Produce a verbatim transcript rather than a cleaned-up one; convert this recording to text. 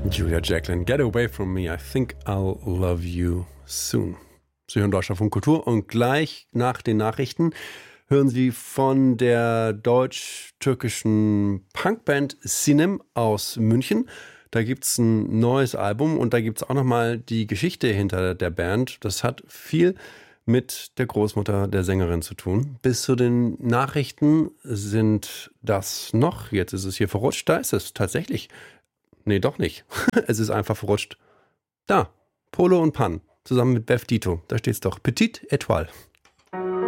Julia Jacklin, Get Away From Me, I Think I'll Love You Soon. Sie hören Deutschlandfunk Kultur und gleich nach den Nachrichten hören Sie von der deutsch-türkischen Punkband Sinem aus München. Da gibt es ein neues Album und da gibt es auch nochmal die Geschichte hinter der Band. Das hat viel mit der Großmutter der Sängerin zu tun. Bis zu den Nachrichten sind das noch, jetzt ist es hier verrutscht, da ist es tatsächlich. Nee, doch nicht. Es ist einfach verrutscht. Da, Polo und Pan, zusammen mit Bev Dito. Da steht's doch. Petite Étoile.